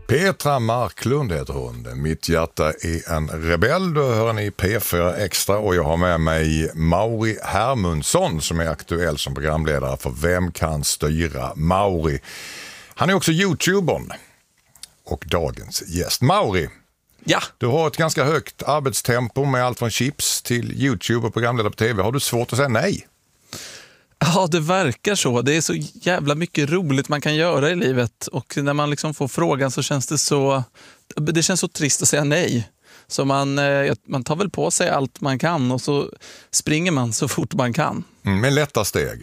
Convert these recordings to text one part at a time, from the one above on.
Petra Marklund heter hon. Mitt hjärta är en rebell. Då hör ni P4 Extra och jag har med mig Mauri Hermundsson som är aktuell som programledare för Vem kan styra Mauri. Han är också YouTubern och dagens gäst. Mauri, ja. Du har ett ganska högt arbetstempo med allt från chips till YouTube och programledare på TV. Har du svårt att säga nej? Ja, det verkar så. Det är så jävla mycket roligt man kan göra i livet. Och när man liksom får frågan så känns det så... Det känns så trist att säga nej. Så man tar väl på sig allt man kan och så springer man så fort man kan. Med lätta steg?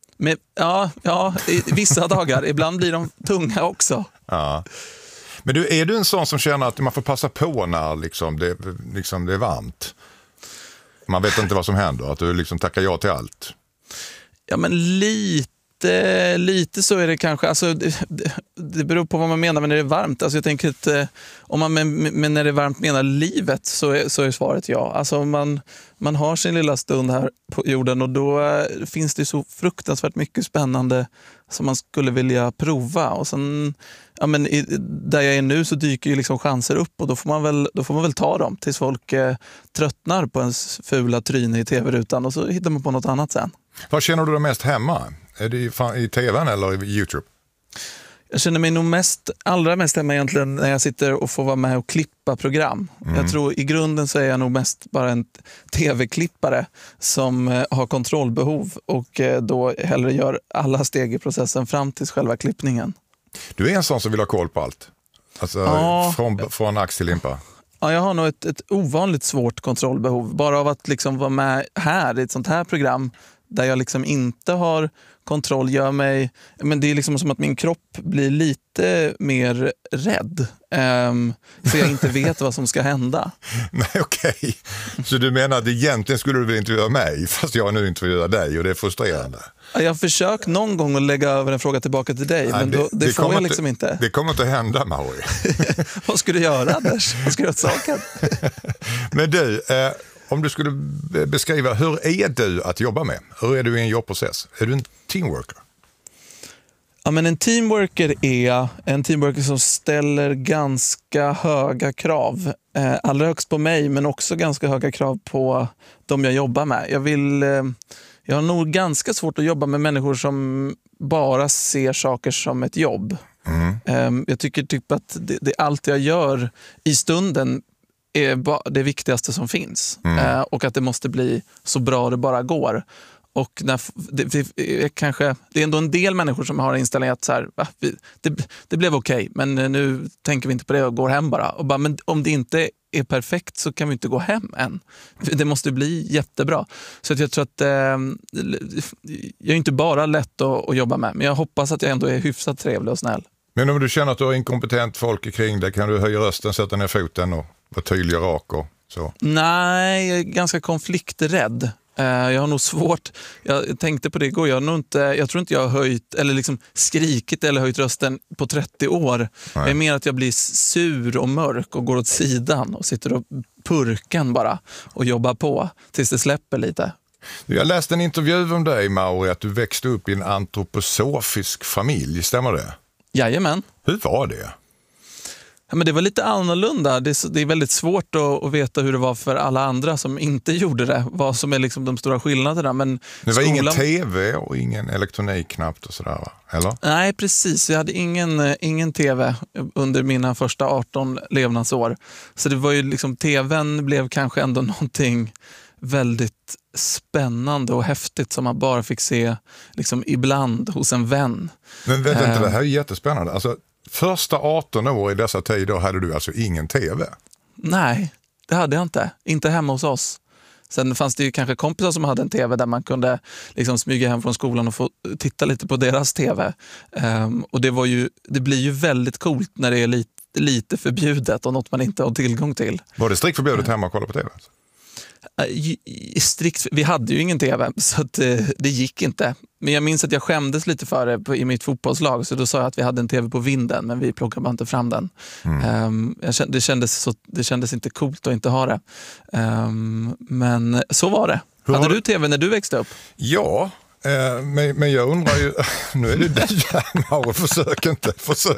Ja, i vissa dagar. Ibland blir de tunga också. Ja. Men är du en sån som känner att man får passa på när det är varmt? Man vet inte vad som händer, att du liksom tackar ja till allt? Ja, men lite så är det kanske. Alltså, det beror på vad man menar med när det är varmt. Alltså, jag tänker att om man med när det är varmt menar livet så är svaret ja. Alltså, man har sin lilla stund här på jorden och då finns det så fruktansvärt mycket spännande som man skulle vilja prova. Och sen, där jag är nu så dyker ju liksom chanser upp och då får man väl ta dem tills folk tröttnar på ens fula tryne i tv-rutan och så hittar man på något annat sen. Vad känner du dig mest hemma? Är det i tvn eller i YouTube? Jag känner mig nog allra mest hemma egentligen när jag sitter och får vara med och klippa program. Jag tror i grunden så är jag nog mest bara en tv-klippare som har kontrollbehov och då hellre gör alla steg i processen fram till själva klippningen. Du är en sån som vill ha koll på allt? Alltså ja. från ax till limpa? Ja, jag har nog ett ovanligt svårt kontrollbehov. Bara av att liksom vara med här i ett sånt här program där jag liksom inte har kontroll gör mig... Men det är liksom som att min kropp blir lite mer rädd. För jag inte vet vad som ska hända. Nej, okej. Så du menar att egentligen skulle du vilja intervjua mig fast jag nu intervjuar dig och det är frustrerande? Jag har försökt någon gång att lägga över en fråga tillbaka till dig. Nej, men det får jag liksom inte. Det kommer inte att hända, Mauri. Vad ska du göra, Anders? Vad ska du göra åt saken? Men du... Om du skulle beskriva, hur är du att jobba med? Hur är du i en jobbprocess? Är du en teamworker? Ja, men en teamworker är en teamworker som ställer ganska höga krav. Allra högst på mig, men också ganska höga krav på de jag jobbar med. Jag har nog ganska svårt att jobba med människor som bara ser saker som ett jobb. Jag tycker typ att det allt jag gör i stunden är det viktigaste som finns. Och att det måste bli så bra det bara går. Och det är ändå en del människor som har inställningen att så här, det blev okej, men nu tänker vi inte på det och går hem bara. Och bara, men om det inte är perfekt så kan vi inte gå hem än. Det måste bli jättebra. Så att jag tror att jag är inte bara lätt att jobba med, men jag hoppas att jag ändå är hyfsat trevlig och snäll. Men om du känner att du har inkompetent folk kring dig, kan du höja rösten, sätta ner foten och vara tydlig och rak och så? Nej, jag är ganska konflikträdd. Jag har nog svårt, jag tänkte på det igår, jag tror inte jag har höjt eller liksom skrikit eller höjt rösten på 30 år. Nej. Det är mer att jag blir sur och mörk och går åt sidan och sitter och purken bara och jobbar på tills det släpper lite. Jag läste en intervju om dig, Mauri, att du växte upp i en antroposofisk familj, stämmer det? Jajamän. Hur var det? Ja, men det var lite annorlunda. Det är väldigt svårt att veta hur det var för alla andra som inte gjorde det. Vad som är liksom de stora skillnaderna. Men det var ingen tv och ingen elektronik knappt och sådär, va? Eller? Nej, precis. Jag hade ingen tv under mina första 18 levnadsår. Så det var ju liksom, tvn blev kanske ändå någonting väldigt spännande och häftigt som man bara fick se liksom ibland hos en vän. Men vänta inte, det här är jättespännande. Alltså, första 18 år i dessa tider hade du alltså ingen tv? Nej, det hade jag inte. Inte hemma hos oss. Sen fanns det ju kanske kompisar som hade en tv där man kunde liksom smyga hem från skolan och få titta lite på deras tv. Och det blir ju väldigt coolt när det är lite förbjudet och något man inte har tillgång till. Var det strikt förbjudet hemma att kolla på tv? Strikt, vi hade ju ingen tv så att det gick inte. Men jag minns att jag skämdes lite för det i mitt fotbollslag, så då sa jag att vi hade en tv på vinden men vi plockade bara inte fram den. Det kändes inte coolt att inte ha det. Men så var det. Hade du tv när du växte upp? Ja, Men jag undrar ju, nu är det dig, Mauri, försök inte.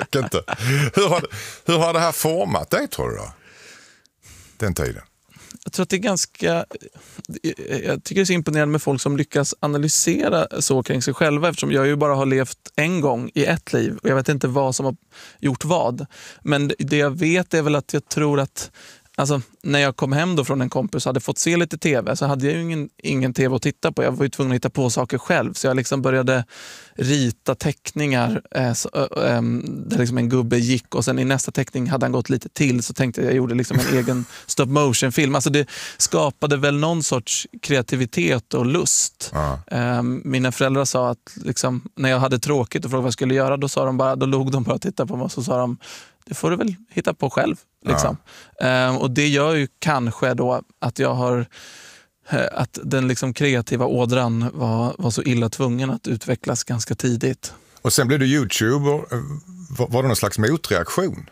Hur har det här format dig, tror du då? Den tiden. Jag tror att det är ganska... Jag tycker det är så imponerande med folk som lyckas analysera så kring sig själva, eftersom jag ju bara har levt en gång i ett liv och jag vet inte vad som har gjort vad. Men det jag vet är väl att jag tror att när jag kom hem då från en kompis och hade fått se lite tv, så hade jag ju ingen tv att titta på. Jag var ju tvungen att hitta på saker själv. Så jag liksom började rita teckningar där liksom en gubbe gick, och sen i nästa teckning hade han gått lite till, så tänkte jag gjorde liksom en egen stop motion film. Alltså det skapade väl någon sorts kreativitet och lust. Mina föräldrar sa att liksom, när jag hade tråkigt och frågade vad jag skulle göra, då log de bara och tittade på mig och så sa de, det får du väl hitta på själv. Liksom. Och det gör ju kanske då att jag har att den liksom kreativa ådran var så illa tvungen att utvecklas ganska tidigt. Och sen blev du YouTuber. Var det någon slags motreaktion?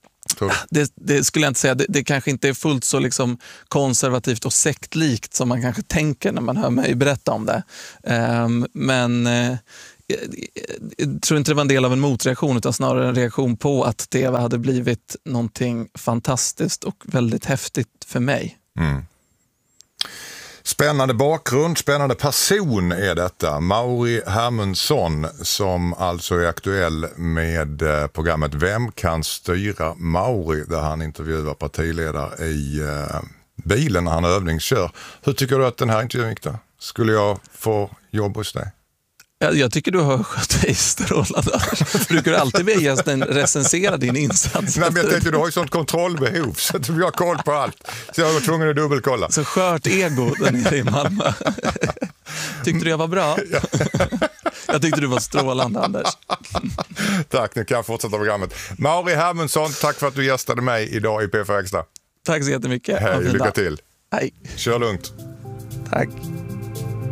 Det skulle jag inte säga. Det kanske inte är fullt så liksom konservativt och sektlikt som man kanske tänker när man hör mig berätta om det. Men jag tror inte det var en del av en motreaktion, utan snarare en reaktion på att tv hade blivit någonting fantastiskt och väldigt häftigt för mig. Spännande bakgrund, spännande person är detta. Mauri Hermundsson, som alltså är aktuell med programmet Vem kan styra Mauri, där han intervjuar partiledare i bilen när han övningskör. Hur tycker du att den här intervjun gick då? Skulle jag få jobb hos dig? Jag tycker du har skött dig strålande. Brukar du alltid be gästen recensera din insats? Nej, men jag tänkte, du har ju sånt kontrollbehov så att vi har koll på allt. Så jag var tvungen att dubbelkolla. Så skört ego där nere i Malmö. Tyckte du jag var bra? Ja. Jag tyckte du var strålande, Anders. Tack, nu kan jag fortsätta programmet. Mauri Hermundsson, tack för att du gästade mig idag i P4 Extra. Tack så jättemycket. Hej, lycka till. Hej. Kör lugnt. Tack.